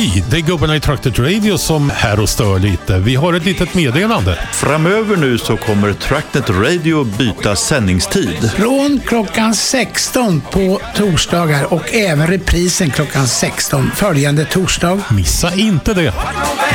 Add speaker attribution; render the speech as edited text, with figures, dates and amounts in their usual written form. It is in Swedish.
Speaker 1: Hej, det är gubbarna i Tracknet Radio som här och stör lite. Vi har ett litet meddelande.
Speaker 2: Framöver nu så kommer Tracknet Radio byta sändningstid.
Speaker 3: Från klockan 16 på torsdagar och även reprisen klockan 16 följande torsdag.
Speaker 1: Missa inte det.